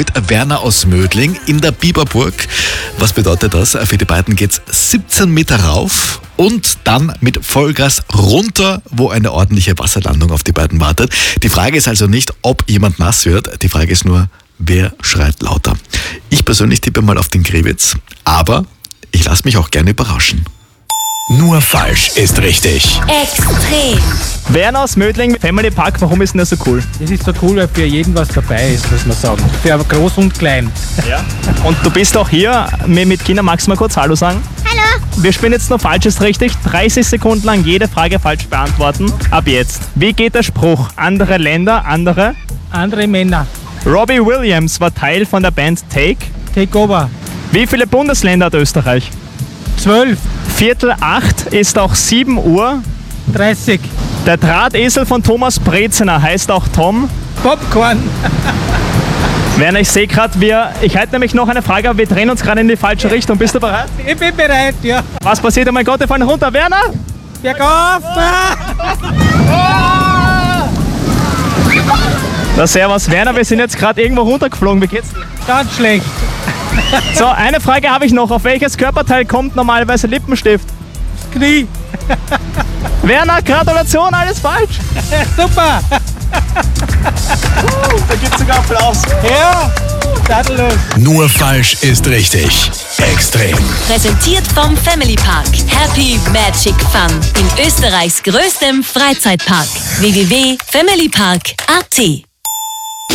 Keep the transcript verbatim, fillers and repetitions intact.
mit Werner aus Mödling in der Biberburg. Was bedeutet das? Für die beiden geht's siebzehn Meter rauf und dann mit Vollgas runter, wo eine ordentliche Wasserlandung auf die beiden wartet. Die Frage ist also nicht, ob jemand nass wird. Die Frage ist nur, wer schreit lauter. Ich persönlich tippe mal auf den Krewitz, aber ich lasse mich auch gerne überraschen. Nur falsch ist richtig. Extrem. Werner aus Mödling, Family Park, warum ist denn das so cool? Das ist so cool, weil für jeden was dabei ist, muss man sagen. Für groß und klein. Ja. Und du bist auch hier mit Kindern, magst du mal kurz Hallo sagen? Hallo. Wir spielen jetzt nur falsch ist richtig. dreißig Sekunden lang jede Frage falsch beantworten. Ab jetzt. Wie geht der Spruch? Andere Länder, andere? Andere Männer. Robbie Williams war Teil von der Band Take. Take over. Wie viele Bundesländer hat Österreich? Zwölf. Viertel acht ist auch sieben Uhr. dreißig. Der Drahtesel von Thomas Breziner heißt auch Tom. Popcorn. Werner, ich sehe gerade, wir, ich halte nämlich noch eine Frage, aber wir drehen uns gerade in die falsche Richtung. Bist du bereit? Ich bin bereit, ja. Was passiert? Oh mein Gott, wir fallen runter. Werner! Bergauf! Na servus, Werner, wir sind jetzt gerade irgendwo runtergeflogen. Wie geht's dir? Ganz schlecht. So, eine Frage habe ich noch. Auf welches Körperteil kommt normalerweise Lippenstift? Knie. Werner, Gratulation, alles falsch. Super. Da gibt's sogar Applaus. Ja, tadellos. Nur falsch ist richtig. Extrem. Präsentiert vom Family Park. Happy Magic Fun. In Österreichs größtem Freizeitpark. w w w punkt family park punkt a t